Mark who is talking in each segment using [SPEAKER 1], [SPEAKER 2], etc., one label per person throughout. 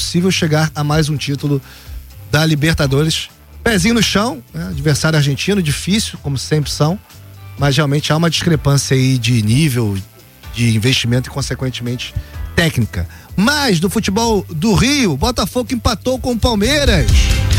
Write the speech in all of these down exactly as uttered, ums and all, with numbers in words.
[SPEAKER 1] possível chegar a mais um título da Libertadores. Pezinho no chão, né? Adversário argentino, difícil, como sempre são, mas realmente há uma discrepância aí de nível, de investimento e, consequentemente, técnica. Mas do futebol do Rio, Botafogo empatou com o Palmeiras.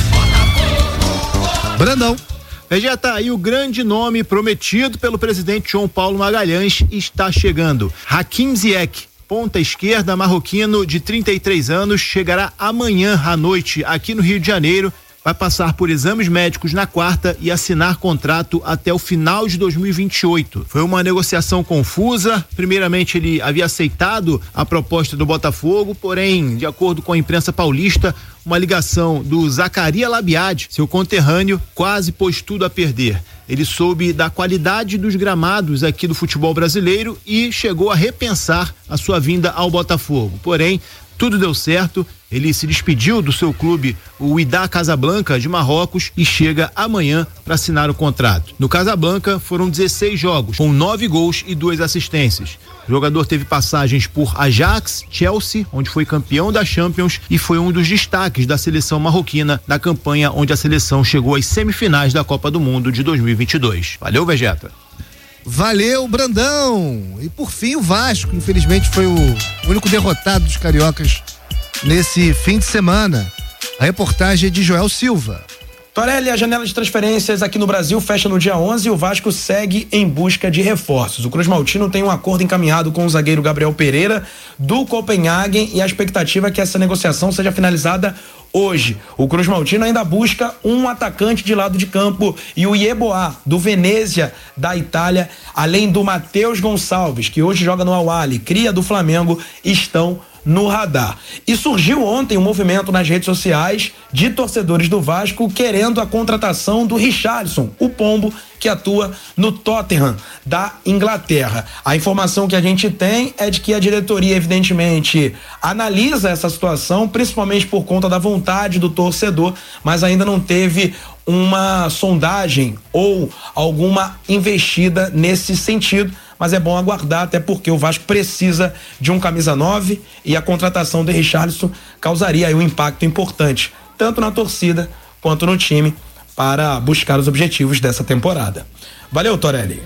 [SPEAKER 1] Brandão.
[SPEAKER 2] Vegeta, aí o grande nome prometido pelo presidente João Paulo Magalhães está chegando. Hakim Ziyech, ponta esquerda marroquino de trinta e três anos, chegará amanhã à noite aqui no Rio de Janeiro. Vai passar por exames médicos na quarta e assinar contrato até o final de dois mil e vinte e oito. Foi uma negociação confusa. Primeiramente, ele havia aceitado a proposta do Botafogo, porém, de acordo com a imprensa paulista, uma ligação do Zacaria Labiade, seu conterrâneo, quase pôs tudo a perder. Ele soube da qualidade dos gramados aqui do futebol brasileiro e chegou a repensar a sua vinda ao Botafogo. Porém, tudo deu certo, ele se despediu do seu clube, o Wydad Casablanca de Marrocos, e chega amanhã para assinar o contrato. No Casablanca foram dezesseis jogos, com nove gols e duas assistências. O jogador teve passagens por Ajax, Chelsea, onde foi campeão da Champions, e foi um dos destaques da seleção marroquina na campanha onde a seleção chegou às semifinais da Copa do Mundo de dois mil e vinte e dois. Valeu, Vegeta.
[SPEAKER 1] Valeu, Brandão. E por fim o Vasco, infelizmente foi o único derrotado dos cariocas nesse fim de semana. A reportagem é de Joel Silva.
[SPEAKER 3] Torelli, a janela de transferências aqui no Brasil fecha no dia onze e o Vasco segue em busca de reforços. O Cruz Maltino tem um acordo encaminhado com o zagueiro Gabriel Pereira do Copenhagen e a expectativa é que essa negociação seja finalizada hoje. O Cruz Maltino ainda busca um atacante de lado de campo e o Yeboah, do Venezia, da Itália, além do Matheus Gonçalves, que hoje joga no Al-Ahly, cria do Flamengo, estão no radar. E surgiu ontem um movimento nas redes sociais de torcedores do Vasco querendo a contratação do Richarlison, o pombo que atua no Tottenham da Inglaterra. A informação que a gente tem é de que a diretoria, evidentemente, analisa essa situação, principalmente por conta da vontade do torcedor, mas ainda não teve uma sondagem ou alguma investida nesse sentido. Mas é bom aguardar, até porque o Vasco precisa de um camisa nove e a contratação de Richarlison causaria aí um impacto importante, tanto na torcida quanto no time, para buscar os objetivos dessa temporada. Valeu, Torelli.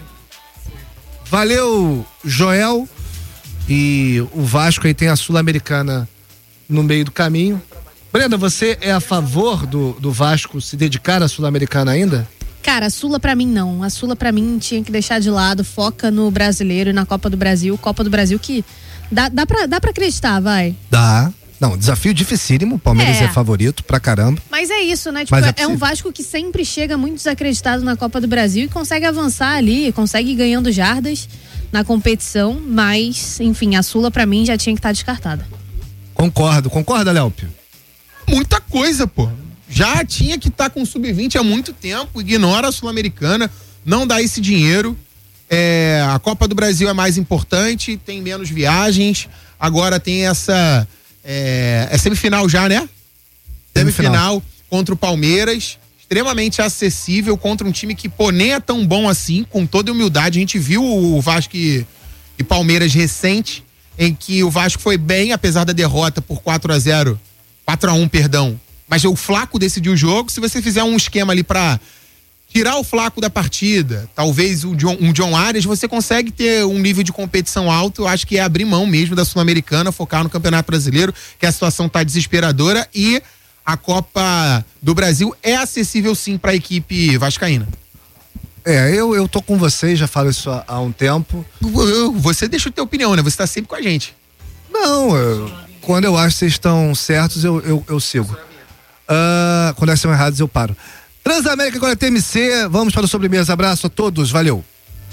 [SPEAKER 1] Valeu, Joel. E o Vasco aí tem a Sul-Americana no meio do caminho. Brenda, você é a favor do, do Vasco se dedicar à Sul-Americana ainda?
[SPEAKER 4] Cara, a Sula pra mim não. A Sula pra mim tinha que deixar de lado, foca no brasileiro e na Copa do Brasil. Copa do Brasil que dá, dá, pra, dá pra acreditar, vai.
[SPEAKER 1] Dá. Não, desafio dificílimo. O Palmeiras é. é favorito pra caramba.
[SPEAKER 4] Mas é isso, né? Tipo, é, é um Vasco que sempre chega muito desacreditado na Copa do Brasil e consegue avançar ali, consegue ir ganhando jardas na competição. Mas, enfim, a Sula pra mim já tinha que estar descartada.
[SPEAKER 1] Concordo. Concorda, Léopio?
[SPEAKER 5] Muita coisa, pô. Já tinha que estar tá com o sub vinte há muito tempo, ignora a Sul-Americana, não dá esse dinheiro. É, a Copa do Brasil é mais importante, tem menos viagens, agora tem essa é, é semifinal já, né? Semifinal. semifinal contra o Palmeiras, extremamente acessível contra um time que, pô, nem é tão bom assim, com toda humildade. A gente viu o Vasco e, e Palmeiras recente, em que o Vasco foi bem, apesar da derrota por quatro a zero, quatro a um, perdão. Mas o Flaco decidiu o jogo. Se você fizer um esquema ali pra tirar o Flaco da partida, talvez um John, um John Arias, você consegue ter um nível de competição alto. Eu acho que é abrir mão mesmo da Sul-Americana, focar no Campeonato Brasileiro, que a situação tá desesperadora, e a Copa do Brasil é acessível sim pra equipe vascaína.
[SPEAKER 1] É, eu, eu tô com vocês, já falo isso há, há um tempo.
[SPEAKER 5] Você deixa a tua opinião, né? Você tá sempre com a gente.
[SPEAKER 1] Não, eu, quando eu acho que vocês estão certos, eu, eu, eu sigo. Uh, quando elas são erradas, eu paro. Transamérica agora T M C, vamos para o sobremesa. Abraço a todos, valeu.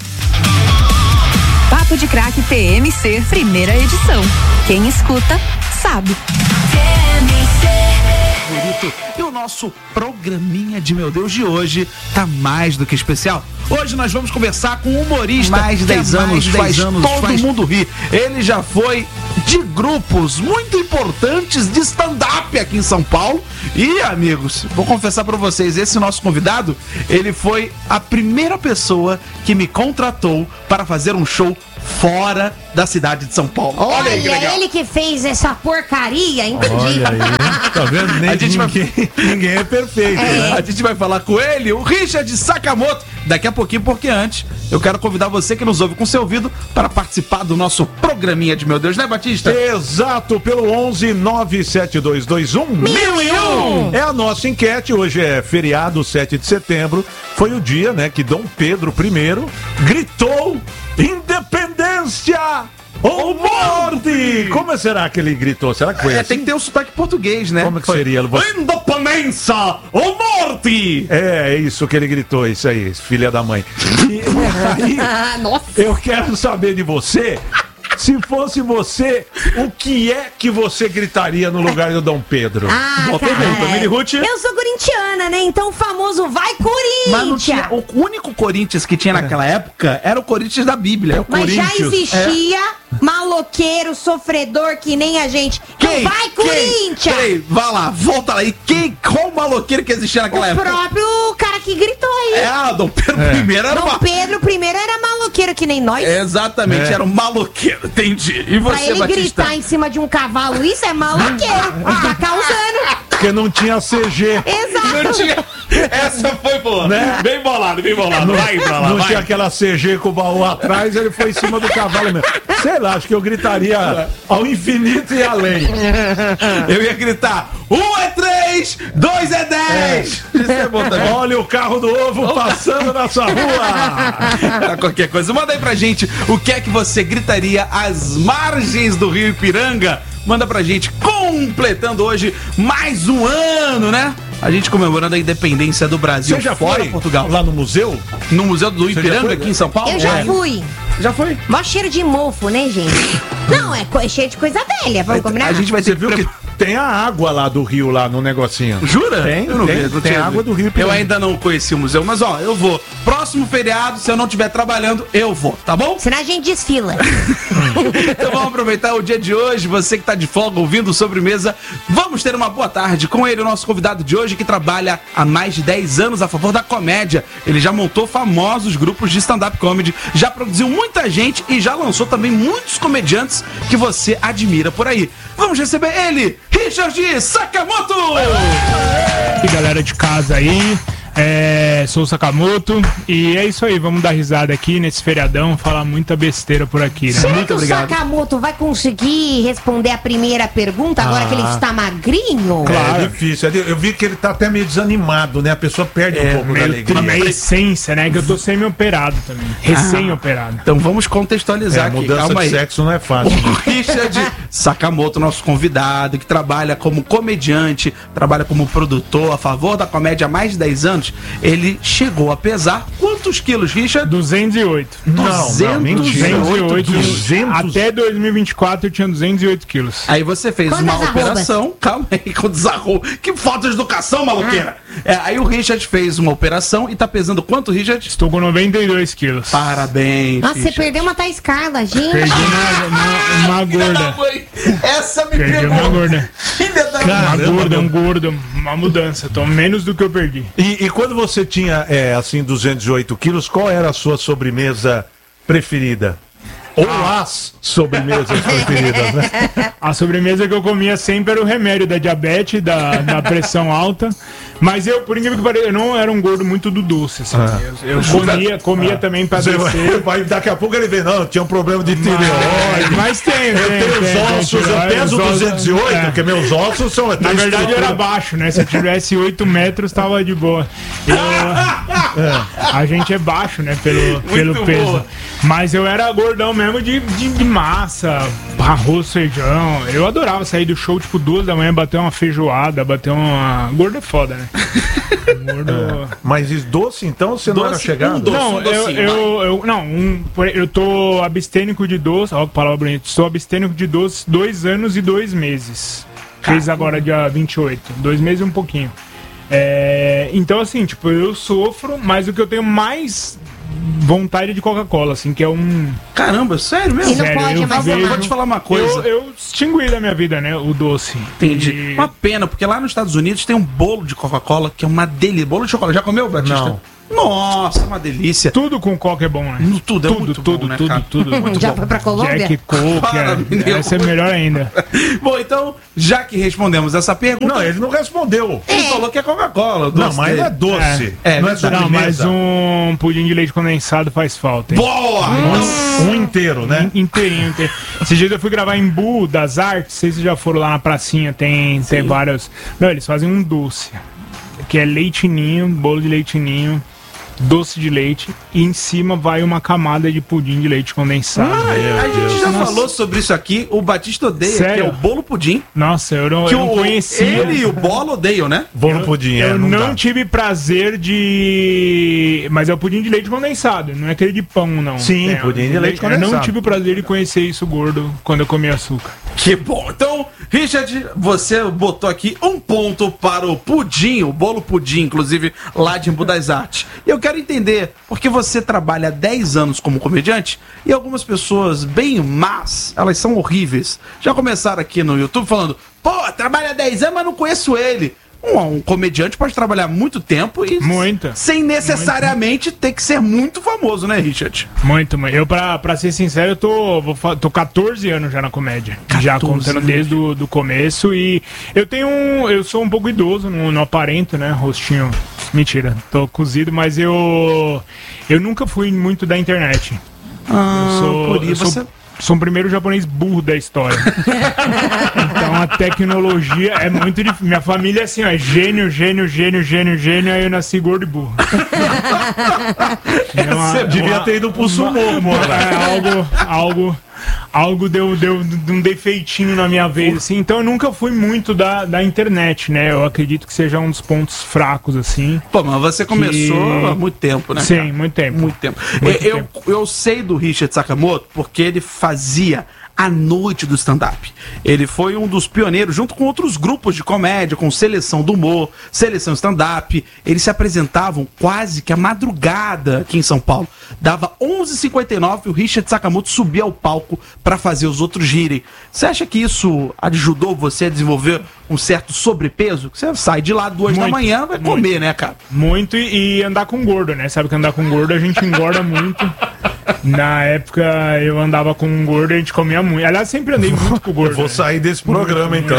[SPEAKER 6] Papo de Craque T M C, primeira edição. Quem escuta, sabe. T M C.
[SPEAKER 7] E o nosso programinha de meu Deus de hoje tá mais do que especial. Hoje nós vamos conversar com um humorista
[SPEAKER 8] mais de dez anos,
[SPEAKER 7] faz
[SPEAKER 8] anos,
[SPEAKER 7] todo
[SPEAKER 8] faz...
[SPEAKER 7] mundo rir. Ele já foi de grupos muito importantes de stand-up aqui em São Paulo. E, amigos, vou confessar pra vocês, esse nosso convidado, ele foi a primeira pessoa que me contratou para fazer um show fora da cidade de São Paulo.
[SPEAKER 8] Olha,
[SPEAKER 7] Olha aí que legal.
[SPEAKER 8] ele que fez essa porcaria, entendi.
[SPEAKER 2] Olha aí, tá vendo? Nem
[SPEAKER 7] A gente vai-
[SPEAKER 2] ninguém, ninguém é perfeito,
[SPEAKER 8] É.
[SPEAKER 2] né?
[SPEAKER 7] A gente vai falar com ele, o Richard Sakamoto, daqui a pouquinho, porque antes eu quero convidar você que nos ouve com seu ouvido para participar do nosso programinha de Meu Deus, né, Batista?
[SPEAKER 2] Exato, pelo onze nove sete dois dois um mil e um. É a nossa enquete, hoje é feriado, sete de setembro. Foi o dia, né, que Dom Pedro I gritou independência ou morte! Como será que ele gritou? Será que foi
[SPEAKER 7] É,
[SPEAKER 2] assim?
[SPEAKER 7] tem que ter um sotaque português, né?
[SPEAKER 2] Como que seria?
[SPEAKER 7] Independência ou morte!
[SPEAKER 2] É, é isso que ele gritou, isso aí, filha da mãe. E aí,
[SPEAKER 8] Ah, nossa.
[SPEAKER 2] eu quero saber de você, se fosse você, o que é que você gritaria no lugar do Dom Pedro?
[SPEAKER 8] Ah,
[SPEAKER 2] Boa
[SPEAKER 8] cara,
[SPEAKER 2] pergunta, Mini Ruth.
[SPEAKER 8] eu sou corintiana, né? Então o famoso vai Corinthians.
[SPEAKER 7] Mas não tinha, o único Corinthians que tinha naquela época era o Corinthians da Bíblia.
[SPEAKER 8] Mas já
[SPEAKER 2] Corinthians.
[SPEAKER 8] existia maloqueiro, sofredor que nem a gente. Então vai Corinthians!
[SPEAKER 7] Peraí, vai lá, volta lá. E quem, qual maloqueiro que existia naquela
[SPEAKER 8] O
[SPEAKER 7] época?
[SPEAKER 8] próprio cara que gritou aí.
[SPEAKER 7] É, ah, Dom Pedro I era
[SPEAKER 8] Dom
[SPEAKER 7] uma...
[SPEAKER 8] Pedro I era maloqueiro que nem nós.
[SPEAKER 7] Exatamente,
[SPEAKER 2] É.
[SPEAKER 7] era um maloqueiro, entendi. E
[SPEAKER 8] Pra
[SPEAKER 7] você,
[SPEAKER 8] ele
[SPEAKER 7] Batista?
[SPEAKER 8] gritar em cima de um cavalo, isso é maloqueiro. Tá causando.
[SPEAKER 2] Porque não tinha C G.
[SPEAKER 8] Exato.
[SPEAKER 7] Não tinha... Essa foi boa.
[SPEAKER 2] Né?
[SPEAKER 7] Bem bolado, bem bolado. Vai pra lá,
[SPEAKER 2] Não
[SPEAKER 7] vai.
[SPEAKER 2] tinha aquela C G com o baú atrás, ele foi em cima do cavalo mesmo. Sei lá, acho que eu gritaria ao infinito e além.
[SPEAKER 7] Eu ia gritar, um é três, dois é dez. Isso é bom também.
[SPEAKER 2] Olha o carro do ovo passando na sua rua.
[SPEAKER 7] Tá, qualquer coisa, manda aí pra gente o que é que você gritaria às margens do Rio Ipiranga. Manda pra gente, completando hoje mais um ano, né? A gente comemorando a independência do Brasil
[SPEAKER 2] Você já
[SPEAKER 7] fora
[SPEAKER 2] foi
[SPEAKER 7] Portugal.
[SPEAKER 2] lá no museu?
[SPEAKER 7] No Museu do
[SPEAKER 2] Você já
[SPEAKER 7] Ipiranga,
[SPEAKER 2] foi?
[SPEAKER 7] aqui em São Paulo?
[SPEAKER 8] Eu já
[SPEAKER 7] É.
[SPEAKER 8] fui.
[SPEAKER 7] Já foi?
[SPEAKER 8] Mó cheiro de mofo, né, gente? Não, é co- cheio de coisa velha, vamos combinar?
[SPEAKER 7] A gente vai ter
[SPEAKER 2] Você viu que tem a água lá do rio, lá no negocinho.
[SPEAKER 7] Jura?
[SPEAKER 2] Tem,
[SPEAKER 7] eu não
[SPEAKER 2] tem,
[SPEAKER 7] vi, não
[SPEAKER 2] tem
[SPEAKER 7] tinha
[SPEAKER 2] água
[SPEAKER 7] visto.
[SPEAKER 2] do Rio
[SPEAKER 7] Eu
[SPEAKER 2] Ipiranga.
[SPEAKER 7] ainda não conheci o museu, mas ó, eu vou. Próximo feriado, se eu não estiver trabalhando, eu vou, tá bom?
[SPEAKER 8] Senão a gente desfila.
[SPEAKER 7] Então vamos aproveitar o dia de hoje, você que tá de folga ouvindo Sobremesa, vamos ter uma boa tarde com ele, o nosso convidado de hoje que trabalha há mais de dez anos a favor da comédia. Ele já montou famosos grupos de stand-up comedy, já produziu muita gente e já lançou também muitos comediantes que você admira por aí. Vamos receber ele, Richard Sakamoto!
[SPEAKER 9] E galera de casa aí, é, sou o Sakamoto e é isso aí, vamos dar risada aqui nesse feriadão, falar muita besteira por aqui, né?
[SPEAKER 8] Será
[SPEAKER 7] Muito
[SPEAKER 8] que
[SPEAKER 7] obrigado.
[SPEAKER 8] o Sakamoto vai conseguir responder a primeira pergunta agora que ele está magrinho?
[SPEAKER 2] É difícil. Eu vi que ele tá até meio desanimado, né? A pessoa perde um pouco da
[SPEAKER 9] Meio
[SPEAKER 2] alegria.
[SPEAKER 9] triste. A essência, né? Que eu tô semi-operado também, recém-operado.
[SPEAKER 7] Então vamos contextualizar
[SPEAKER 2] É,
[SPEAKER 7] aqui,
[SPEAKER 2] mudança
[SPEAKER 7] calma
[SPEAKER 2] de
[SPEAKER 7] aí.
[SPEAKER 2] sexo não é fácil.
[SPEAKER 7] O Richard Sakamoto, nosso convidado, que trabalha como comediante, trabalha como produtor a favor da comédia há mais de dez anos, ele chegou a pesar quantos quilos, Richard?
[SPEAKER 9] duzentos e oito.
[SPEAKER 2] Não, não, mentira.
[SPEAKER 9] duzentos e oito.
[SPEAKER 2] duzentos.
[SPEAKER 9] Até dois mil e vinte e quatro eu tinha duzentos e oito quilos.
[SPEAKER 7] Aí você fez
[SPEAKER 8] Quantas
[SPEAKER 7] uma
[SPEAKER 8] arrobas?
[SPEAKER 7] operação, calma aí, com desarrou. Que falta de educação, maluqueira! É, aí o Richard fez uma operação e tá pesando quanto, Richard?
[SPEAKER 9] Estou com noventa e dois quilos.
[SPEAKER 7] Parabéns,
[SPEAKER 8] Nossa, você
[SPEAKER 7] Richard.
[SPEAKER 8] perdeu uma Thaís Carla, gente.
[SPEAKER 9] Perdi uma, uma, uma
[SPEAKER 7] Filha da
[SPEAKER 9] gorda.
[SPEAKER 7] mãe, essa me
[SPEAKER 9] Perdi
[SPEAKER 7] pegou.
[SPEAKER 9] uma gorda.
[SPEAKER 7] Filha da
[SPEAKER 9] Uma
[SPEAKER 7] mãe.
[SPEAKER 9] gorda, um gordo, uma mudança. Tô menos do que eu perdi.
[SPEAKER 2] E, e quando você tinha, é, assim, duzentos e oito quilos, qual era a sua sobremesa preferida? Ou as sobremesas preferidas, né?
[SPEAKER 9] A sobremesa que eu comia sempre era o remédio da diabetes, da, da pressão alta. Mas eu, por incrível que pareça, eu não era um gordo muito do doce, assim.
[SPEAKER 2] Ah.
[SPEAKER 9] Eu, eu comia, comia também pra
[SPEAKER 2] Você
[SPEAKER 9] descer.
[SPEAKER 2] vai, daqui a pouco ele vem, não, eu tinha um problema de
[SPEAKER 9] Mas,
[SPEAKER 2] tireoide.
[SPEAKER 9] mas tem,
[SPEAKER 2] Eu
[SPEAKER 9] tem,
[SPEAKER 2] tenho
[SPEAKER 9] tem,
[SPEAKER 2] os
[SPEAKER 9] tem,
[SPEAKER 2] ossos,
[SPEAKER 9] tem,
[SPEAKER 2] eu
[SPEAKER 9] tem,
[SPEAKER 2] peso
[SPEAKER 9] os ossos,
[SPEAKER 2] duzentos e oito,
[SPEAKER 9] é.
[SPEAKER 2] porque meus ossos são...
[SPEAKER 9] Na verdade eu era baixo, né? Se eu tivesse oito metros, tava de boa. Eu- é, a gente é baixo, né? Pelo, pelo peso.
[SPEAKER 7] boa.
[SPEAKER 9] Mas eu era gordão mesmo de, de, de massa, arroz, feijão. Eu adorava sair do show, tipo, duas da manhã, bater uma feijoada, bater uma. Gordo é foda, né? Gordo.
[SPEAKER 2] Mas e doce, então, você não era
[SPEAKER 7] Doce,
[SPEAKER 2] chegado?
[SPEAKER 7] um doce.
[SPEAKER 9] Não,
[SPEAKER 7] um
[SPEAKER 9] eu,
[SPEAKER 7] docinho,
[SPEAKER 9] eu, eu, não, um, por- eu tô abstênico de doce, ó, que palavra bonita, estou abstênico de doce dois anos e dois meses. Fiz agora dia vinte e oito, dois meses e um pouquinho. É, então, assim, tipo, eu sofro, mas o que eu tenho mais vontade é de Coca-Cola, assim, que é um...
[SPEAKER 7] Caramba, sério mesmo?
[SPEAKER 8] E não
[SPEAKER 9] Sério,
[SPEAKER 8] pode
[SPEAKER 9] eu
[SPEAKER 8] mais
[SPEAKER 9] vejo-
[SPEAKER 8] tomar.
[SPEAKER 7] Vou te falar uma coisa.
[SPEAKER 9] Eu, eu extingui da minha vida, né, o doce.
[SPEAKER 7] Entendi.
[SPEAKER 9] E-
[SPEAKER 7] Uma pena, porque lá nos Estados Unidos tem um bolo de Coca-Cola que é uma delícia. Bolo de chocolate. Já comeu, Batista?
[SPEAKER 2] Não.
[SPEAKER 7] Nossa, uma delícia.
[SPEAKER 9] Tudo com coca é bom, né?
[SPEAKER 7] Tudo, é
[SPEAKER 9] tudo,
[SPEAKER 7] muito
[SPEAKER 9] tudo,
[SPEAKER 7] bom, né,
[SPEAKER 9] tudo,
[SPEAKER 7] cara?
[SPEAKER 9] tudo, tudo.
[SPEAKER 8] Já
[SPEAKER 9] bom.
[SPEAKER 8] foi pra Colômbia?
[SPEAKER 9] Jack, coke,
[SPEAKER 7] Para,
[SPEAKER 9] é, essa é melhor ainda.
[SPEAKER 7] Bom, então, já que respondemos essa pergunta...
[SPEAKER 10] Não, ele não respondeu.
[SPEAKER 7] Ele falou que é Coca-Cola.
[SPEAKER 10] Não, mas não é doce.
[SPEAKER 7] É, é
[SPEAKER 10] não é
[SPEAKER 7] verdade.
[SPEAKER 9] Não, mas
[SPEAKER 10] sobremesa.
[SPEAKER 9] um pudim de leite condensado faz falta, hein?
[SPEAKER 7] Boa!
[SPEAKER 10] Um inteiro, né?
[SPEAKER 9] In- Inteirinho, inteirinho. Esse dia eu fui gravar em Bu das Artes, não sei se vocês já foram lá na pracinha, tem, tem vários. Não, eles fazem um doce, que é leitinho, bolo de leitinho, doce de leite, e em cima vai uma camada de pudim de leite condensado.
[SPEAKER 7] Ah, a gente já
[SPEAKER 9] Nossa.
[SPEAKER 7] falou sobre isso aqui. O Batista odeia,
[SPEAKER 9] Sério?
[SPEAKER 7] que é o bolo pudim.
[SPEAKER 9] Nossa, eu não,
[SPEAKER 7] Que
[SPEAKER 9] eu não
[SPEAKER 7] o,
[SPEAKER 9] conhecia.
[SPEAKER 7] ele e o Bolo odeiam, né?
[SPEAKER 10] Bolo pudim, é,
[SPEAKER 9] Eu
[SPEAKER 10] não,
[SPEAKER 9] não
[SPEAKER 10] dá.
[SPEAKER 9] tive prazer de. Mas é o pudim de leite condensado, não é aquele de pão, não.
[SPEAKER 10] Sim,
[SPEAKER 9] É,
[SPEAKER 10] pudim de leite
[SPEAKER 9] Eu não
[SPEAKER 10] condensado.
[SPEAKER 9] tive o prazer de conhecer isso gordo quando eu comi açúcar.
[SPEAKER 7] Que bom. Então, Richard, você botou aqui um ponto para o pudim, o bolo pudim, inclusive lá de Embu das Artes. E eu quero entender, porque você trabalha há dez anos como comediante e algumas pessoas bem más, elas são horríveis, já começaram aqui no YouTube falando, pô, trabalha há dez anos, mas não conheço ele. Um, um comediante pode trabalhar muito tempo e
[SPEAKER 9] Muita.
[SPEAKER 7] sem necessariamente ter que ser muito famoso, né, Richard?
[SPEAKER 9] Muito, mãe. Eu, pra, pra ser sincero, eu tô, vou, fa- tô catorze anos já na comédia. Já contando
[SPEAKER 7] anos.
[SPEAKER 9] desde o do começo. E eu tenho um. Eu sou um pouco idoso, não, não aparento, né? Rostinho. Mentira, tô cozido, mas eu. Eu nunca fui muito da internet.
[SPEAKER 7] Ah,
[SPEAKER 9] Eu sou,
[SPEAKER 7] por
[SPEAKER 9] eu
[SPEAKER 7] isso
[SPEAKER 9] sou,
[SPEAKER 7] você...
[SPEAKER 9] sou o primeiro japonês burro da história. Então a tecnologia é muito difícil. Minha família é assim, ó, é gênio, gênio, gênio, gênio, gênio, aí eu nasci gordo e burro. É uma-
[SPEAKER 10] Você devia
[SPEAKER 9] uma-
[SPEAKER 10] ter ido pro sumô, mano.
[SPEAKER 9] É, algo, algo, algo deu, deu um defeitinho na minha vez, assim. Então eu nunca fui muito da, da internet, né? Eu acredito que seja um dos pontos fracos, assim.
[SPEAKER 7] Pô, mas você começou há muito tempo, né?
[SPEAKER 9] Sim,
[SPEAKER 7] cara?
[SPEAKER 9] muito tempo.
[SPEAKER 7] Muito tempo.
[SPEAKER 9] Muito
[SPEAKER 7] eu,
[SPEAKER 9] tempo.
[SPEAKER 7] eu sei do Richard Sakamoto porque ele fazia a noite do stand-up. Ele foi um dos pioneiros, junto com outros grupos de comédia, com Seleção do Humor, Seleção Stand-up. Eles se apresentavam quase que à madrugada aqui em São Paulo. Dava onze e cinquenta e nove e o Richard Sakamoto subia ao palco para fazer os outros rirem. Você acha que isso ajudou você a desenvolver um certo sobrepeso? Você sai de lá duas da
[SPEAKER 9] Muito,
[SPEAKER 7] manhã, vai
[SPEAKER 9] muito.
[SPEAKER 7] comer, né, cara?
[SPEAKER 9] Muito e, e andar com gordo, né? Sabe que andar com gordo a gente engorda muito. Na época eu andava com um gordo e a gente comia muito. Aliás, sempre andei muito com o gordo.
[SPEAKER 10] Eu vou
[SPEAKER 9] né?
[SPEAKER 10] sair desse programa, então.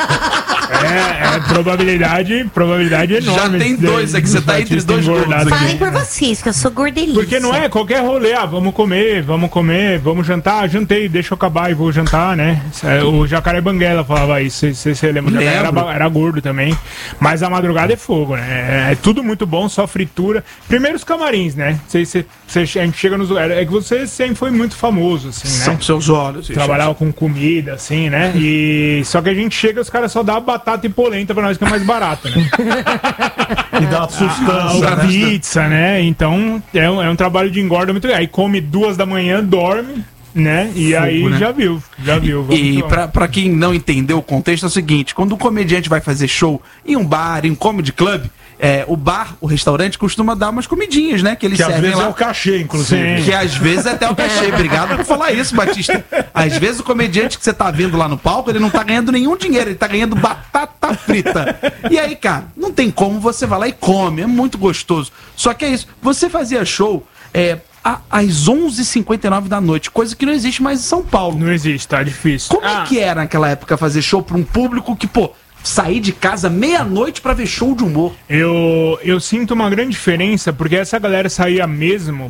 [SPEAKER 9] É, é probabilidade, probabilidade enorme.
[SPEAKER 7] Já tem
[SPEAKER 9] de-
[SPEAKER 7] dois aqui, você
[SPEAKER 9] do
[SPEAKER 7] tá entre
[SPEAKER 9] Batista
[SPEAKER 7] dois
[SPEAKER 9] engordado
[SPEAKER 7] gordos
[SPEAKER 9] aqui.
[SPEAKER 8] Falem por vocês, que eu sou gordelícia.
[SPEAKER 9] Porque não é qualquer rolê, ah, vamos comer, vamos comer, vamos jantar, ah, jantei, deixa eu acabar e vou jantar, né? É, o Jacaré Banguela falava isso, se você lembra, o Jacaré era,
[SPEAKER 7] Lembro.
[SPEAKER 9] ba- era gordo também, mas a madrugada é fogo, né? É, é tudo muito bom, só fritura. Primeiro os camarins, né? Cê, cê, cê, a gente chega nos lugares, é que você sempre foi muito famoso, assim, né?
[SPEAKER 7] São seus olhos. Richard.
[SPEAKER 9] Trabalhava com comida, assim, né? E só que a gente chega, os caras só dão batata e polenta pra nós, que é mais barato, né?
[SPEAKER 10] E dá uma sustância,
[SPEAKER 9] Ah,
[SPEAKER 10] né?
[SPEAKER 9] pizza, né? Então é um, é um trabalho de engorda muito. Aí come duas da manhã, dorme, né? E
[SPEAKER 7] Fogo,
[SPEAKER 9] aí
[SPEAKER 7] né?
[SPEAKER 9] já viu, já viu. Vamos
[SPEAKER 7] E
[SPEAKER 9] que vamos.
[SPEAKER 7] pra, pra quem não entendeu o contexto, é o seguinte: quando um comediante vai fazer show em um bar, em um comedy club, é, o bar, o restaurante, costuma dar umas comidinhas, né? Que eles
[SPEAKER 10] Que às
[SPEAKER 7] servem
[SPEAKER 10] vezes
[SPEAKER 7] lá.
[SPEAKER 10] é o cachê, inclusive.
[SPEAKER 9] Sim.
[SPEAKER 7] Que às vezes é até o cachê. Obrigado por falar isso, Batista. Às vezes o comediante que você tá vendo lá no palco, ele não tá ganhando nenhum dinheiro, ele tá ganhando batata frita. E aí, cara, não tem como, você vai lá e come, é muito gostoso. Só que é isso, você fazia show é, a- às onze e cinquenta e nove da noite, coisa que não existe mais em São Paulo.
[SPEAKER 9] Não existe, tá difícil.
[SPEAKER 7] Como
[SPEAKER 9] Ah,
[SPEAKER 7] é que era naquela época fazer show pra um público que, pô, sair de casa meia-noite pra ver show de humor?
[SPEAKER 9] Eu, eu sinto uma grande diferença, porque essa galera saía mesmo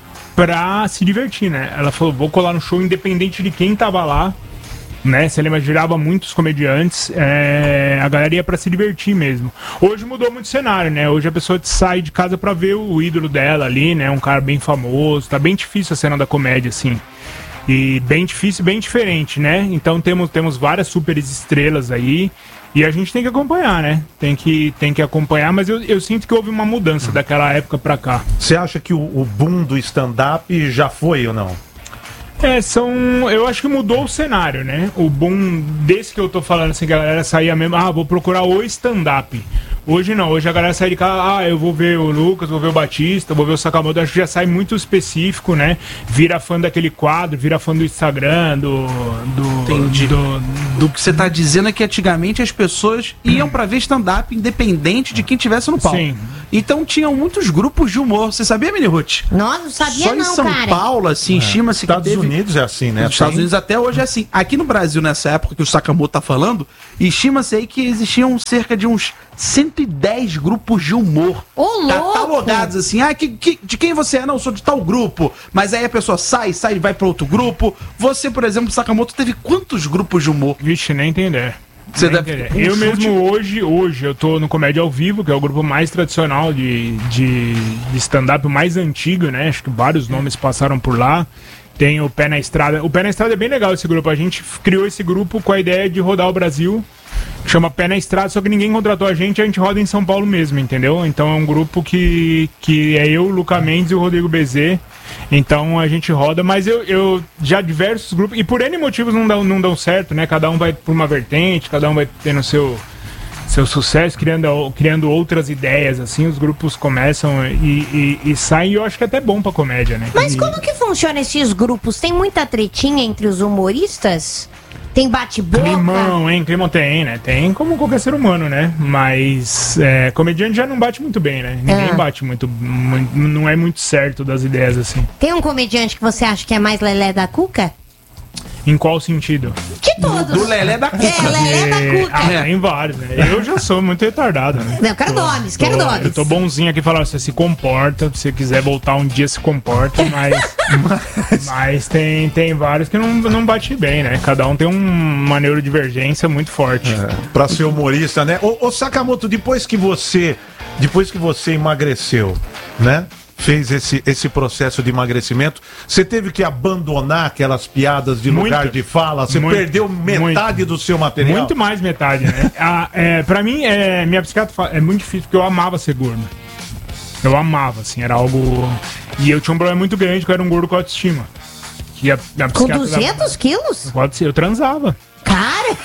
[SPEAKER 9] pra se divertir, né? Ela falou, vou colar no show independente de quem tava lá, né? Você lembra, girava muitos comediantes, é, a galera ia pra se divertir mesmo. Hoje mudou muito o cenário, né? Hoje a pessoa sai de casa pra ver o ídolo dela ali, né? Um cara bem famoso, tá bem difícil a cena da comédia, assim. E bem difícil, bem diferente, né? Então temos, temos várias super estrelas aí. E a gente tem que acompanhar, né? Tem que, tem que acompanhar, mas eu, eu sinto que houve uma mudança daquela época pra cá.
[SPEAKER 10] Você acha que o, o boom do stand-up já foi ou não?
[SPEAKER 9] É, são. Eu acho que mudou o cenário, né? O boom desse que eu tô falando, assim, que a galera saía mesmo. Ah, vou procurar o stand-up. Hoje não, hoje a galera sai de casa, ah, eu vou ver o Lucas, vou ver o Batista, vou ver o Sakamoto, acho que já sai muito específico, né? Vira fã daquele quadro, vira fã do Instagram, do. do
[SPEAKER 7] Entendi.
[SPEAKER 9] Do,
[SPEAKER 7] Do que você tá dizendo é que antigamente as pessoas iam pra ver stand-up independente de quem tivesse no palco.
[SPEAKER 9] Sim.
[SPEAKER 7] Então tinham muitos grupos de humor. Você sabia, Mini Ruth?
[SPEAKER 8] Nossa, não sabia
[SPEAKER 7] Só
[SPEAKER 8] não,
[SPEAKER 7] em São
[SPEAKER 8] cara.
[SPEAKER 7] Paulo, assim,
[SPEAKER 10] É.
[SPEAKER 7] estima-se que
[SPEAKER 10] Estados
[SPEAKER 7] teve...
[SPEAKER 10] Unidos é assim, né?
[SPEAKER 7] Nos Estados Unidos até hoje é assim. Aqui no Brasil, nessa época que o Sakamoto tá falando, estima-se aí que existiam cerca de uns cento e dez grupos de humor.
[SPEAKER 8] Ô, louco!
[SPEAKER 7] Catalogados assim. Ah, que, que- de quem você é? Não, sou de tal grupo. Mas aí a pessoa sai, sai e vai pra outro grupo. Você, por exemplo, Sakamoto, teve quantos grupos de humor?
[SPEAKER 9] Vixe, nem tem ideia.
[SPEAKER 7] Você
[SPEAKER 9] Nem
[SPEAKER 7] deve-
[SPEAKER 9] tem ideia.
[SPEAKER 7] um
[SPEAKER 9] Eu
[SPEAKER 7] chute-
[SPEAKER 9] mesmo hoje, hoje, eu tô no Comédia ao Vivo, que é o grupo mais tradicional de, de, de stand-up, mais antigo, né? Acho que vários nomes passaram por lá. Tem o Pé na Estrada. O Pé na Estrada é bem legal esse grupo. A gente criou esse grupo com a ideia de rodar o Brasil. Chama Pé na Estrada, só que ninguém contratou a gente, a gente roda em São Paulo mesmo, entendeu? Então é um grupo que, que é eu, o Luca Mendes e o Rodrigo Bezê. Então a gente roda, mas eu, eu já diversos grupos, e por N motivos não dão, não dão certo, né? Cada um vai por uma vertente, cada um vai tendo seu, seu sucesso, criando, criando outras ideias, assim, os grupos começam e, e, e saem, e eu acho que é até bom pra comédia, né?
[SPEAKER 8] Mas
[SPEAKER 9] E-
[SPEAKER 8] como que funciona esses grupos? Tem muita tretinha entre os humoristas? Tem bate-boca?
[SPEAKER 9] Climão, hein? Climão tem, né? Tem como qualquer ser humano, né? Mas é, comediante já não bate muito bem, né? Ninguém
[SPEAKER 8] Ah.
[SPEAKER 9] bate muito, muito. Não é muito certo das ideias, assim.
[SPEAKER 8] Tem um comediante que você acha que é mais lelé da cuca?
[SPEAKER 9] Em qual sentido?
[SPEAKER 8] De todos.
[SPEAKER 7] Do Lelé da Cuca.
[SPEAKER 8] É, lelé da
[SPEAKER 9] É,
[SPEAKER 8] cuca.
[SPEAKER 9] ah, tem vários, né? Eu já sou muito retardado, né?
[SPEAKER 8] Não, quero
[SPEAKER 9] Tô-
[SPEAKER 8] nomes, quero
[SPEAKER 9] tô-
[SPEAKER 8] nomes.
[SPEAKER 9] Eu tô bonzinho aqui falando, você se comporta, se você quiser voltar um dia, se comporta, mas. mas tem, tem vários que não, não bate bem, né? Cada um tem um, uma neurodivergência muito forte.
[SPEAKER 10] Pra ser humorista, né? Ô, ô Sakamoto, depois que você. Depois que você emagreceu, né? Fez esse, esse processo de emagrecimento, você teve que abandonar aquelas piadas de
[SPEAKER 9] Muito.
[SPEAKER 10] lugar de fala? Você
[SPEAKER 9] Muito.
[SPEAKER 10] perdeu metade do seu material?
[SPEAKER 9] Muito mais metade, né? a, é, pra mim, é, minha psiquiatra fala, é muito difícil porque eu amava ser gordo. Eu amava, assim, era algo. E eu tinha um problema muito grande que eu era um gordo com autoestima. Que a, a
[SPEAKER 8] Com
[SPEAKER 9] psiquiatra-
[SPEAKER 8] duzentos quilos?
[SPEAKER 9] Pode ser, eu transava.
[SPEAKER 8] Cara!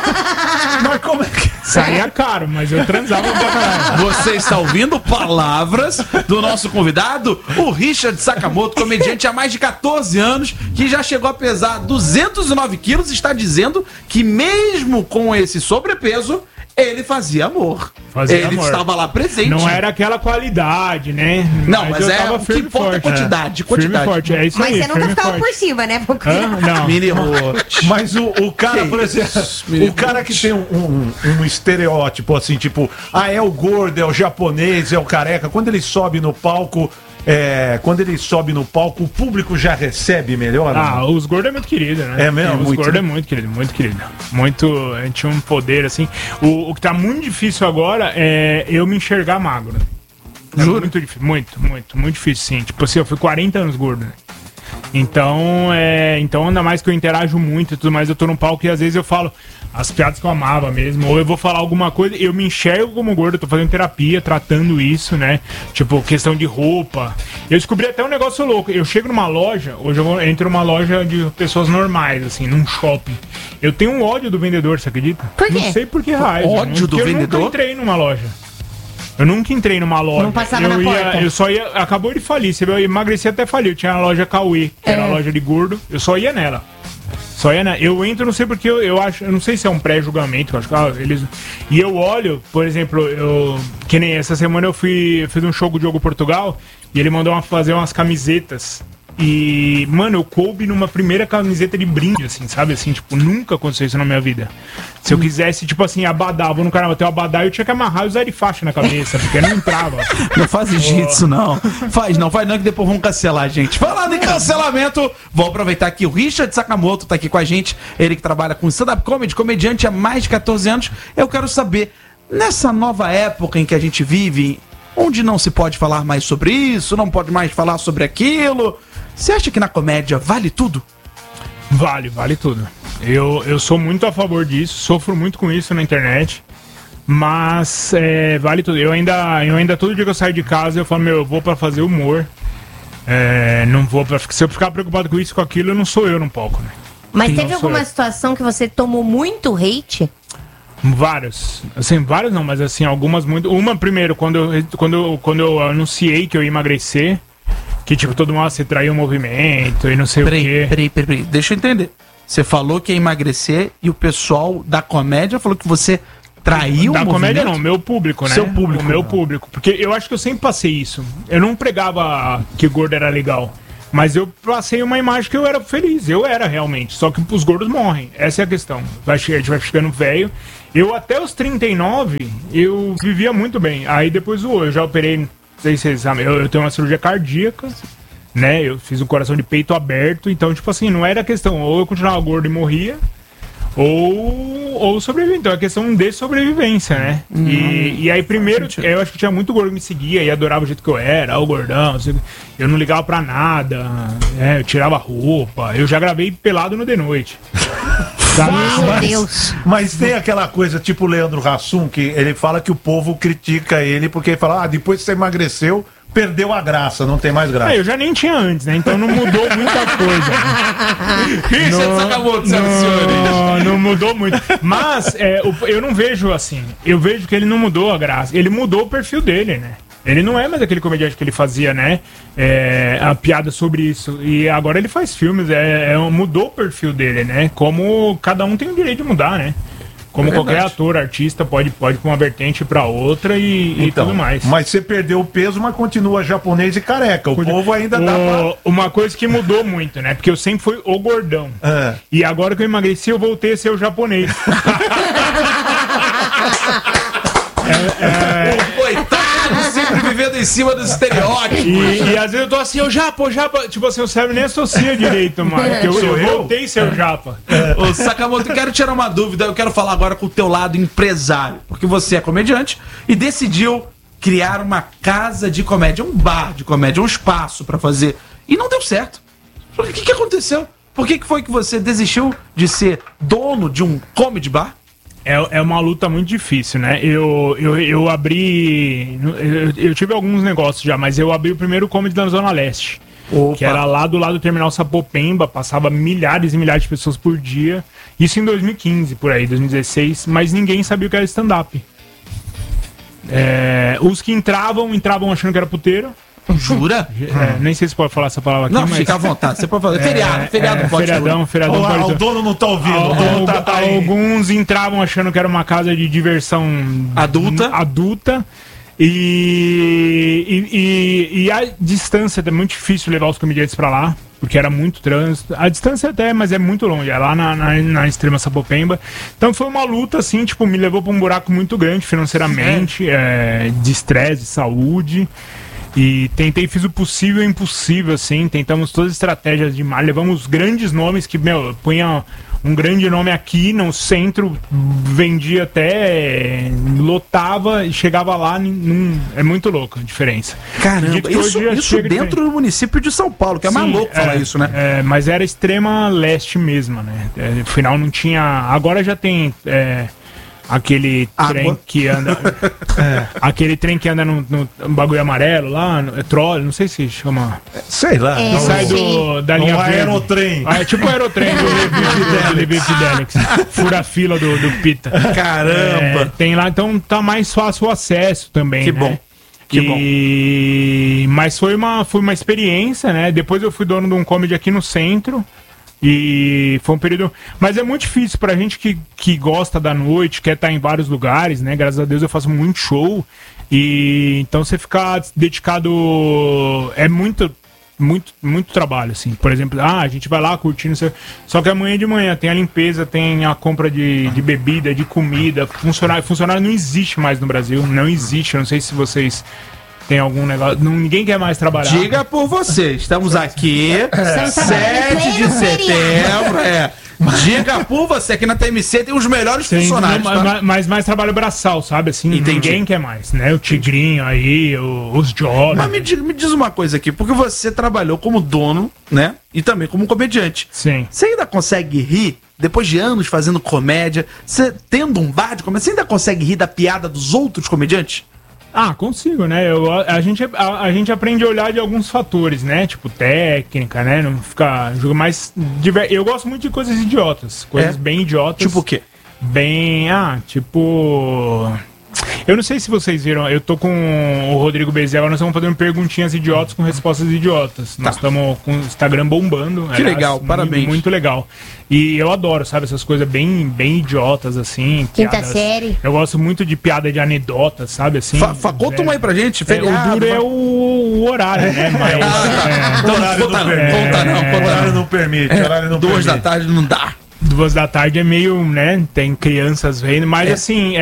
[SPEAKER 10] Mas como é que.
[SPEAKER 9] Saía caro, mas eu transava pra caralho.
[SPEAKER 7] Você está ouvindo palavras do nosso convidado, o Richard Sakamoto, comediante há mais de catorze anos, que já chegou a pesar duzentos e nove quilos, está dizendo que mesmo com esse sobrepeso, ele fazia amor.
[SPEAKER 9] Fazia
[SPEAKER 7] ele
[SPEAKER 9] amor.
[SPEAKER 7] estava lá presente.
[SPEAKER 9] Não era aquela qualidade, né?
[SPEAKER 7] Não, mas
[SPEAKER 9] eu
[SPEAKER 7] é
[SPEAKER 9] tava
[SPEAKER 7] o que
[SPEAKER 9] firme e
[SPEAKER 7] importa é
[SPEAKER 9] forte.
[SPEAKER 7] quantidade,
[SPEAKER 9] É.
[SPEAKER 7] quantidade.
[SPEAKER 9] Firme e forte, é isso
[SPEAKER 8] Mas
[SPEAKER 9] aí.
[SPEAKER 8] você nunca
[SPEAKER 9] firme e
[SPEAKER 8] ficava
[SPEAKER 9] forte.
[SPEAKER 8] por cima, né? Porque...
[SPEAKER 9] Hã? Não.
[SPEAKER 7] Mini Ruth.
[SPEAKER 10] Mas o, o cara, por exemplo, o cara que tem um, um, um estereótipo assim, tipo, ah, é o gordo, é o japonês, é o careca. Quando ele sobe no palco, é, quando ele sobe no palco, o público já recebe melhor? né?
[SPEAKER 9] Ah, os gordos é muito querido, né?
[SPEAKER 10] É mesmo?
[SPEAKER 9] Os
[SPEAKER 10] Muito,
[SPEAKER 9] gordos
[SPEAKER 10] né?
[SPEAKER 9] é muito querido, muito querido. Muito. A gente tinha um poder, assim. O, o que tá muito difícil agora é eu me enxergar magro. É
[SPEAKER 7] Juro?
[SPEAKER 9] muito difícil, muito, muito, muito difícil, sim. Tipo assim, eu fui quarenta anos gordo, né? Então, é, então, ainda mais que eu interajo muito e tudo mais, eu tô no palco e às vezes eu falo as piadas que eu amava mesmo, ou eu vou falar alguma coisa, eu me enxergo como gordo, eu tô fazendo terapia, tratando isso, né? Tipo, questão de roupa. Eu descobri até um negócio louco. Eu chego numa loja, hoje eu vou, entro numa loja de pessoas normais, assim, num shopping. Eu tenho um ódio do vendedor, você acredita?
[SPEAKER 8] Por quê?
[SPEAKER 9] Não sei por que raio.
[SPEAKER 7] Ódio do
[SPEAKER 9] eu
[SPEAKER 7] vendedor?
[SPEAKER 9] Eu nunca entrei numa loja. Eu nunca entrei numa loja.
[SPEAKER 8] Não passava
[SPEAKER 9] eu
[SPEAKER 8] na
[SPEAKER 9] ia,
[SPEAKER 8] porta.
[SPEAKER 9] Eu só ia. Acabou de falir. Você viu, eu emagreci até falir. Eu tinha a loja Cauê, que era a
[SPEAKER 8] É.
[SPEAKER 9] loja de gordo. Eu só ia nela. Só ia nela. Eu entro, não sei porque eu, eu acho. Eu não sei se é um pré-julgamento. Eu acho que ah, eles. E eu olho, por exemplo, eu. Que nem essa semana eu fui. Eu fiz um show com o Diogo Portugal. E ele mandou uma, fazer umas camisetas. E, mano, eu coube numa primeira camiseta de brinde, assim, sabe? Assim, tipo, nunca aconteceu isso na minha vida. Se eu quisesse, tipo assim, abadá, vou no carnaval ter um abadá, eu tinha que amarrar e usar de faixa na cabeça, porque não entrava.
[SPEAKER 7] Não faz jiu-jitsu, não. Faz não, faz não, que depois vão cancelar a gente. Falando em cancelamento, vou aproveitar que o Richard Sakamoto tá aqui com a gente. Ele que trabalha com stand-up comedy, comediante há mais de catorze anos. Eu quero saber, nessa nova época em que a gente vive, onde não se pode falar mais sobre isso, não pode mais falar sobre aquilo, você acha que na comédia vale tudo?
[SPEAKER 9] Vale, vale tudo. Eu, eu sou muito a favor disso, sofro muito com isso na internet, mas é, vale tudo. Eu ainda, eu ainda, todo dia que eu saio de casa, eu falo, meu, eu vou pra fazer humor. É, não vou pra. Se eu ficar preocupado com isso, com aquilo, eu não sou eu no palco, né?
[SPEAKER 8] Mas
[SPEAKER 9] Não
[SPEAKER 8] teve
[SPEAKER 9] sou
[SPEAKER 8] alguma
[SPEAKER 9] eu.
[SPEAKER 8] situação que você tomou muito hate?
[SPEAKER 9] Vários. Assim, vários não, mas assim, algumas muito. Uma, primeiro, quando eu, quando eu, quando eu anunciei que eu ia emagrecer, que tipo, todo mundo, ah, você traiu o movimento e não sei
[SPEAKER 7] Peraí,
[SPEAKER 9] o quê.
[SPEAKER 7] peraí, peraí, peraí, deixa eu entender. Você falou que ia emagrecer e o pessoal da comédia falou que você Traiu
[SPEAKER 9] Da
[SPEAKER 7] o
[SPEAKER 9] comédia
[SPEAKER 7] movimento?
[SPEAKER 9] não, meu público, né?
[SPEAKER 7] Seu público,
[SPEAKER 9] O meu
[SPEAKER 7] não.
[SPEAKER 9] público. Porque eu acho que eu sempre passei isso. Eu não pregava que gordo era legal. Mas eu passei uma imagem que eu era feliz. Eu era realmente. Só que os gordos morrem. Essa é a questão. Vai, che- a gente vai ficando velho. Eu até os trinta e nove, eu vivia muito bem. Aí depois eu, eu já operei, não sei se vocês sabem, eu, eu tenho uma cirurgia cardíaca, né? Eu fiz um coração de peito aberto. Então, tipo assim, não era questão. Ou eu continuava gordo e morria. Ou, ou sobreviver. Então é questão de sobrevivência, né?
[SPEAKER 7] Hum,
[SPEAKER 9] e, e aí, primeiro, eu acho que tinha muito gordo que me seguia e adorava o jeito que eu era, o gordão. Assim, eu não ligava pra nada, né? Eu tirava roupa. Eu já gravei pelado no The Noite. Sabe?
[SPEAKER 10] Mas, mas tem aquela coisa, tipo o Leandro Hassum, que ele fala que o povo critica ele porque ele fala, ah, depois que você emagreceu, perdeu a graça, não tem mais graça.
[SPEAKER 9] Ah, eu já nem tinha antes, né? Então não mudou muita coisa. Né?
[SPEAKER 7] Isso é Sakamoto, senhoras e senhores.
[SPEAKER 9] Não, não mudou muito. Mas é, o- eu não vejo assim. Eu vejo que ele não mudou a graça. Ele mudou o perfil dele, né? Ele não é mais aquele comediante que ele fazia, né? É, a piada sobre isso. E agora ele faz filmes, é, é, mudou o perfil dele, né? Como cada um tem o direito de mudar, né? Como
[SPEAKER 10] É
[SPEAKER 9] qualquer
[SPEAKER 10] verdade.
[SPEAKER 9] ator, artista, pode, pode ir pra uma vertente pra outra e, e
[SPEAKER 10] Então,
[SPEAKER 9] tudo mais.
[SPEAKER 10] mas você perdeu o peso, mas continua japonês e careca. O povo ainda dá pra...
[SPEAKER 9] O- Uma coisa que mudou muito, né? Porque eu sempre fui o gordão.
[SPEAKER 10] É.
[SPEAKER 9] E agora que eu emagreci, eu voltei a ser o japonês.
[SPEAKER 7] Coitado, sempre vivendo em cima dos estereótipos.
[SPEAKER 9] E, e às vezes eu tô assim, o japa, o japa. Tipo assim, o cérebro nem associa direito, mano. Porque eu,
[SPEAKER 7] Sou
[SPEAKER 9] eu
[SPEAKER 7] eu?
[SPEAKER 9] voltei a ser o japa.
[SPEAKER 7] Ô, Sakamoto, eu quero tirar uma dúvida. Eu quero falar agora com o teu lado empresário. Porque você é comediante e decidiu criar uma casa de comédia, um bar de comédia, um espaço pra fazer. E não deu certo. O que, que aconteceu? Por que, que foi que você desistiu de ser dono de um comedy bar?
[SPEAKER 9] É, é uma luta muito difícil, né? Eu, eu, eu abri. Eu, eu tive alguns negócios já, mas eu abri o primeiro comedy da Zona Leste.
[SPEAKER 7] Opa.
[SPEAKER 9] Que era lá do lado do terminal Sapopemba, passava milhares e milhares de pessoas por dia. Isso em dois mil e quinze, por aí, dois mil e dezesseis, mas ninguém sabia o que era stand-up. É, os que entravam, entravam achando que era puteiro.
[SPEAKER 7] Jura?
[SPEAKER 9] É, nem sei se pode falar essa palavra aqui,
[SPEAKER 7] Não,
[SPEAKER 9] mas...
[SPEAKER 7] fica à vontade. Você pode falar.
[SPEAKER 9] É,
[SPEAKER 7] Feriado, feriado
[SPEAKER 9] é,
[SPEAKER 7] pode.
[SPEAKER 9] feriadão, feriadão
[SPEAKER 10] Olha lá,
[SPEAKER 9] pode-
[SPEAKER 10] o dono não tá ouvindo.
[SPEAKER 9] Al-
[SPEAKER 10] o dono tá, tá aí.
[SPEAKER 9] Alguns entravam achando que era uma casa de diversão
[SPEAKER 7] Adulta.
[SPEAKER 9] adulta e, e, e- e a distância é muito difícil levar os comediantes pra lá, porque era muito trânsito. A distância até, mas é muito longe, é lá na, na, na extrema Sapopemba. Então foi uma luta, assim, tipo, me levou pra um buraco muito grande financeiramente, é, de estresse, de saúde. E tentei, fiz o possível e o impossível, assim. Tentamos todas as estratégias de mar. Levamos grandes nomes que, meu, punha um grande nome aqui no centro, vendia até, lotava e chegava lá. Num, é muito louco a diferença.
[SPEAKER 7] Caramba,
[SPEAKER 9] Acredito que
[SPEAKER 7] isso,
[SPEAKER 9] hoje já
[SPEAKER 7] isso
[SPEAKER 9] chega
[SPEAKER 7] dentro
[SPEAKER 9] diferente.
[SPEAKER 7] do município de São Paulo, que é mais
[SPEAKER 9] Sim,
[SPEAKER 7] louco falar isso, né?
[SPEAKER 9] É, mas era extrema leste mesmo, né? É, no final não tinha. Agora já tem. É, aquele
[SPEAKER 7] Água.
[SPEAKER 9] trem que anda. é, aquele trem que anda no, no bagulho amarelo lá, no, é trolley, não sei se chama.
[SPEAKER 10] Sei lá.
[SPEAKER 8] É,
[SPEAKER 10] não-
[SPEAKER 9] Sai do, da linha
[SPEAKER 10] um
[SPEAKER 9] verde.
[SPEAKER 10] aerotrem.
[SPEAKER 9] Ah, é tipo o aerotrem do Levi- do Levi Fidelix. Fura a fila do, do Pita.
[SPEAKER 7] Caramba.
[SPEAKER 9] É, tem lá, então tá mais fácil o acesso também.
[SPEAKER 7] Que
[SPEAKER 9] né?
[SPEAKER 7] bom. Que
[SPEAKER 9] e... Mas foi uma, foi uma experiência, né? Depois eu fui dono de um comedy aqui no centro. E foi um período. Mas é muito difícil pra gente que, que gosta da noite, quer estar em vários lugares, né? Graças a Deus eu faço muito show. E então você ficar dedicado. É muito. Muito, muito trabalho, assim. Por exemplo, ah, a gente vai lá curtindo. Só, só que amanhã de manhã tem a limpeza, tem a compra de, de bebida, de comida. Funcionário, funcionário não existe mais no Brasil. Não existe. Eu não sei se vocês têm algum negócio. Não, ninguém quer mais trabalhar.
[SPEAKER 7] Diga por você, estamos aqui, sete de setembro, é. Diga por você, aqui na T M C tem os melhores
[SPEAKER 9] Tem,
[SPEAKER 7] funcionários,
[SPEAKER 9] não,
[SPEAKER 7] tá?
[SPEAKER 9] mas, mas mais trabalho braçal, sabe? Assim,
[SPEAKER 7] Entendi.
[SPEAKER 9] ninguém quer mais, né? O Tigrinho aí, o- os jovens.
[SPEAKER 7] Mas me, di- me diz uma coisa aqui, porque você trabalhou como dono, né? E também como comediante.
[SPEAKER 9] Sim.
[SPEAKER 7] Você ainda consegue rir, depois de anos fazendo comédia, você tendo um bar de comédia, você ainda consegue rir da piada dos outros comediantes?
[SPEAKER 9] Ah, consigo, né? Eu, a, a gente, a, a gente aprende a olhar de alguns fatores, né? Tipo técnica, né? Não ficar jogo mais diver... Eu gosto muito de coisas idiotas, coisas
[SPEAKER 7] É?
[SPEAKER 9] bem idiotas.
[SPEAKER 7] Tipo o quê?
[SPEAKER 9] Bem, ah, tipo Eu não sei se vocês viram, eu tô com o Rodrigo Bezerra, nós estamos fazendo perguntinhas idiotas com respostas idiotas. Tá. Nós estamos com o Instagram bombando.
[SPEAKER 7] Que aliás, legal, parabéns.
[SPEAKER 9] Muito, muito legal. E eu adoro, sabe, essas coisas bem, bem idiotas, assim.
[SPEAKER 8] Quinta
[SPEAKER 9] piadas.
[SPEAKER 8] série.
[SPEAKER 9] Eu gosto muito de piada de anedotas, sabe, assim.
[SPEAKER 7] Fa, fa, conta
[SPEAKER 9] é,
[SPEAKER 7] uma aí pra gente,
[SPEAKER 9] feriado. É, o duro é o, o horário, né? Mas,
[SPEAKER 10] é, então, horário não, permite. Conta não,
[SPEAKER 9] é,
[SPEAKER 10] horário não permite.
[SPEAKER 7] É,
[SPEAKER 10] horário não
[SPEAKER 7] duas
[SPEAKER 10] permite.
[SPEAKER 7] da tarde não dá.
[SPEAKER 9] Duas da tarde é meio, né? Tem crianças vendo, mas é. assim,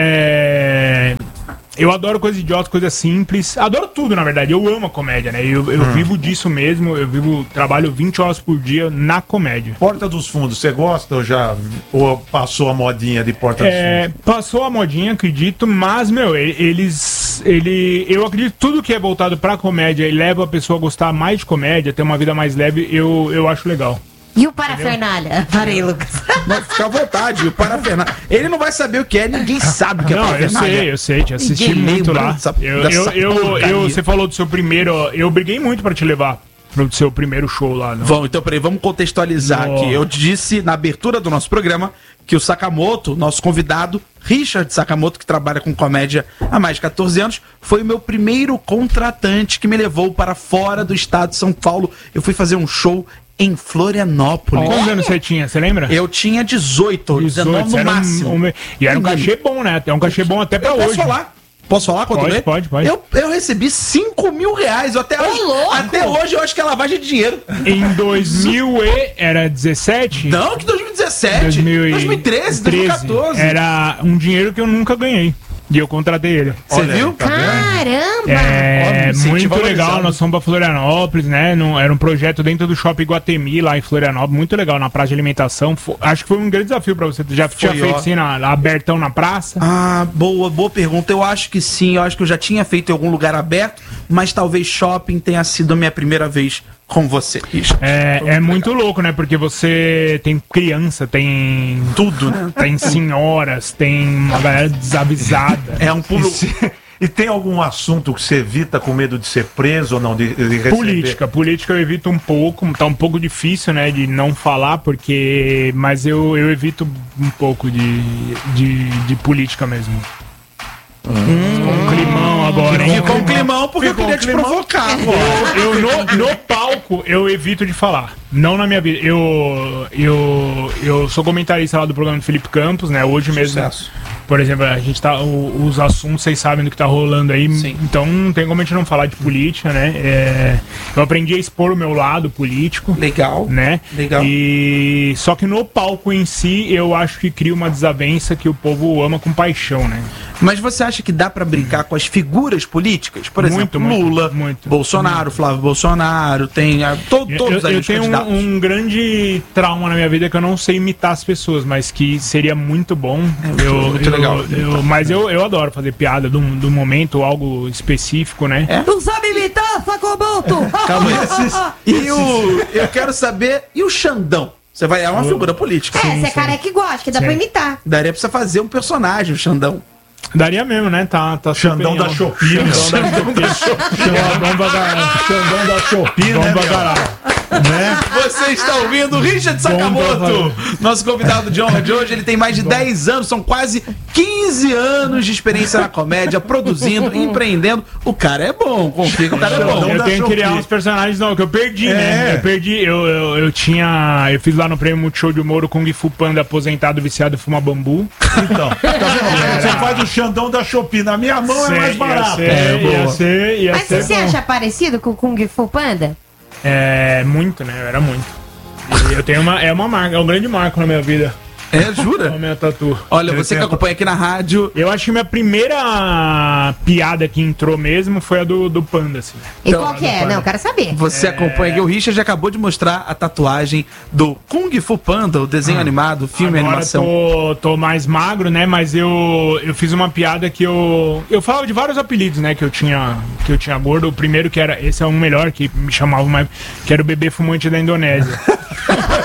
[SPEAKER 9] é. Eu adoro coisa idiota, coisa simples. Adoro tudo, na verdade. Eu amo a comédia, né? Eu, eu hum. vivo disso mesmo. Eu vivo, trabalho vinte horas por dia na comédia.
[SPEAKER 10] Porta dos Fundos, você gosta ou já ou passou a modinha de Porta
[SPEAKER 9] é,
[SPEAKER 10] dos Fundos?
[SPEAKER 9] Passou a modinha, acredito, mas, meu, eles. Ele, eu acredito que tudo que é voltado pra comédia e leva a pessoa a gostar mais de comédia, ter uma vida mais leve, eu, eu acho legal.
[SPEAKER 8] E o parafernália? Parei, Lucas.
[SPEAKER 7] Não, fica à vontade, o parafernália. Ele não vai saber o que é, ninguém sabe o que é
[SPEAKER 9] não,
[SPEAKER 7] parafernália.
[SPEAKER 9] Eu sei, eu sei, te assisti ninguém muito lá. Dessa, eu, dessa eu, eu, eu, você falou do seu primeiro. Eu briguei muito pra te levar pro seu primeiro show lá. Não?
[SPEAKER 7] Vamos, então, peraí, vamos contextualizar oh. aqui. Eu disse na abertura do nosso programa que o Sakamoto, nosso convidado, Richard Sakamoto, que trabalha com comédia há mais de catorze anos, foi o meu primeiro contratante que me levou para fora do estado de São Paulo. Eu fui fazer um show em Florianópolis.
[SPEAKER 9] Quantos anos você tinha, você lembra?
[SPEAKER 7] Eu tinha dezoito, dezenove no máximo.
[SPEAKER 9] Um, um, e era um cachê bom, né? É um cachê bom até pra
[SPEAKER 7] eu
[SPEAKER 9] hoje.
[SPEAKER 7] Posso falar? Posso falar quanto
[SPEAKER 9] pode,
[SPEAKER 7] é?
[SPEAKER 9] Pode, pode.
[SPEAKER 7] Eu, eu recebi cinco mil reais. Eu até, hoje, até hoje eu acho que é lavagem de dinheiro.
[SPEAKER 9] Em dois mil e... Era dezessete?
[SPEAKER 7] Não, que dois mil e dezessete.
[SPEAKER 9] dois mil e...
[SPEAKER 7] dois mil e treze, dois mil e quatorze.
[SPEAKER 9] Era um dinheiro que eu nunca ganhei. E eu contratei ele.
[SPEAKER 7] Você viu?
[SPEAKER 8] Tá Caramba!
[SPEAKER 9] É,
[SPEAKER 7] Óbvio,
[SPEAKER 9] muito legal. Nós fomos pra Florianópolis, né? Num, era um projeto dentro do Shopping Guatemi, lá em Florianópolis. Muito legal, na praça de alimentação. Foi, acho que foi um grande desafio pra você. Tu já foi, tinha feito ó. assim, na, na, abertão na praça?
[SPEAKER 7] Ah, boa, boa pergunta. Eu acho que sim. Eu acho que eu já tinha feito em algum lugar aberto, mas talvez shopping tenha sido a minha primeira vez com você, Richard.
[SPEAKER 9] É, é muito louco, né? Porque você tem criança, tem tudo, né? Tem senhoras, tem uma galera desavisada.
[SPEAKER 10] É um pulo. E tem algum assunto que você evita com medo de ser preso ou não, de, de receber?
[SPEAKER 9] Política. Política eu evito um pouco. Tá um pouco difícil, né, de não falar, porque... Mas eu, eu evito um pouco de, de, de política mesmo. Hum. Com um climão agora, hein?
[SPEAKER 7] Com um climão porque Ficou eu queria um te provocar.
[SPEAKER 9] Eu, eu no, no palco, eu evito de falar. Não na minha vida. Eu, eu, eu sou comentarista lá do programa do Felipe Campos, né? Hoje mesmo.
[SPEAKER 7] Sucesso.
[SPEAKER 9] Por exemplo, a gente tá. O, os assuntos, vocês sabem do que tá rolando aí. Sim. Então não tem como a gente não falar de política, né? É, eu aprendi a expor o meu lado político.
[SPEAKER 7] Legal.
[SPEAKER 9] Né?
[SPEAKER 7] Legal.
[SPEAKER 9] E só que no palco em si, eu acho que cria uma desavença que o povo ama com paixão, né?
[SPEAKER 7] Mas você acha que dá pra brincar com as figuras políticas? Por exemplo,
[SPEAKER 9] muito,
[SPEAKER 7] Lula,
[SPEAKER 9] muito, muito,
[SPEAKER 7] Bolsonaro,
[SPEAKER 9] muito.
[SPEAKER 7] Flávio Bolsonaro, tem a, to, todos
[SPEAKER 9] eu, eu
[SPEAKER 7] os
[SPEAKER 9] tenho
[SPEAKER 7] candidatos.
[SPEAKER 9] Um, um grande trauma na minha vida que eu não sei imitar as pessoas, mas que seria muito bom.
[SPEAKER 7] É,
[SPEAKER 9] eu,
[SPEAKER 7] muito
[SPEAKER 9] eu,
[SPEAKER 7] legal.
[SPEAKER 9] Eu, mas eu, eu adoro fazer piada do, do momento, algo específico, né?
[SPEAKER 7] É?
[SPEAKER 8] Tu sabe imitar, Facobalto?
[SPEAKER 7] Calma aí. E o, eu quero saber, e o Xandão? Você vai, é uma
[SPEAKER 9] o...
[SPEAKER 7] figura política.
[SPEAKER 8] É, você é cara que gosta, que dá sim. pra imitar.
[SPEAKER 7] Daria pra você fazer um personagem, o Xandão.
[SPEAKER 9] Daria mesmo, né? Tá, tá
[SPEAKER 10] Xandão da Shopee. Xandão da Shopee. Xandão da Shopee, né,
[SPEAKER 7] né? Você está ouvindo Richard Sakamoto, nosso convidado de honra de hoje. Ele tem mais de dez anos, são quase quinze anos de experiência na comédia, produzindo, empreendendo. O cara é bom, confia que o cara é bom.
[SPEAKER 9] Eu tenho que criar uns personagens não, que eu perdi, é. né? Eu perdi, eu, eu, eu tinha. Eu fiz lá no Prêmio Multishow de Humor o Kung Fu Panda aposentado, viciado e fuma bambu.
[SPEAKER 10] Então, tá vendo? Você faz o Xandão da Shopee. Na minha mão Sei, é mais barato.
[SPEAKER 9] Ser, é, ia ser, ia
[SPEAKER 8] Mas
[SPEAKER 9] ser
[SPEAKER 8] você bom. acha parecido com o Kung Fu Panda?
[SPEAKER 9] É, muito, né? Era muito. E eu tenho uma, é uma marca, é um grande marco na minha vida.
[SPEAKER 7] É, jura?
[SPEAKER 9] A minha tatu.
[SPEAKER 7] Olha, você que acompanha aqui na rádio.
[SPEAKER 9] Eu acho que minha primeira piada que entrou mesmo foi a do, do Panda, assim.
[SPEAKER 8] E então, qual que é? Não, eu quero saber.
[SPEAKER 7] Você é... acompanha aqui. O Richard já acabou de mostrar a tatuagem do Kung Fu Panda, o desenho ah. animado, o filme e animação.
[SPEAKER 9] Tô, tô mais magro, né? Mas eu, eu fiz uma piada que eu. Eu falava de vários apelidos, né? Que eu tinha, que eu tinha gordo. O primeiro que era. Esse é um melhor, que me chamavam mais. Que era o bebê fumante da Indonésia.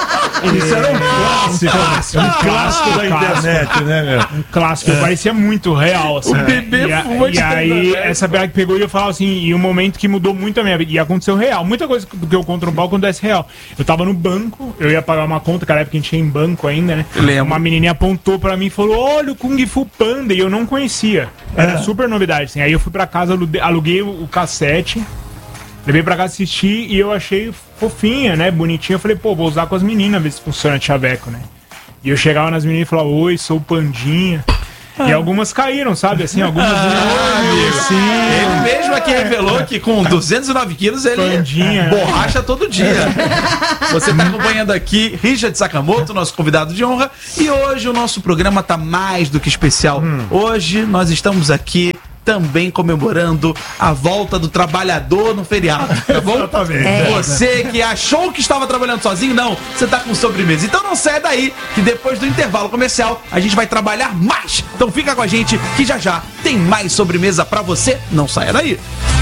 [SPEAKER 10] Isso era um clássico. Um clássico da internet, né, meu?
[SPEAKER 9] Um clássico, é. parecia muito real. Assim.
[SPEAKER 7] O bebê
[SPEAKER 9] e, a,
[SPEAKER 7] fuma
[SPEAKER 9] e aí, essa piada que pegou e eu falava assim, e um momento que mudou muito a minha vida. E aconteceu real. Muita coisa do que eu conto no palco acontece real. Eu tava no banco, eu ia pagar uma conta, cara, época a gente tinha em banco ainda, né? Uma menininha apontou pra mim e falou: olha o Kung Fu Panda, e eu não conhecia. Era é. super novidade, assim. Aí eu fui pra casa, aluguei o cassete, levei pra casa assistir e eu achei fofinha, né? Bonitinha. Eu falei, pô, vou usar com as meninas, ver se funciona chaveco, né? E eu chegava nas meninas e falava: oi, sou o Pandinha. Ah. E algumas caíram, sabe? Assim, algumas. Ah,
[SPEAKER 7] assim, ele mesmo aqui revelou que com duzentos e nove quilos ele
[SPEAKER 9] Pandinha,
[SPEAKER 7] borracha todo dia. Você está acompanhando aqui Richard Sakamoto, nosso convidado de honra. E hoje o nosso programa tá mais do que especial. Hum. Hoje nós estamos aqui também comemorando a volta do trabalhador no feriado, tá bom?
[SPEAKER 10] Exatamente.
[SPEAKER 7] É. Você que achou que estava trabalhando sozinho, não, você tá com sobremesa. Então não sai daí, que depois do intervalo comercial a gente vai trabalhar mais. Então fica com a gente que já já tem mais sobremesa pra você. Não saia daí.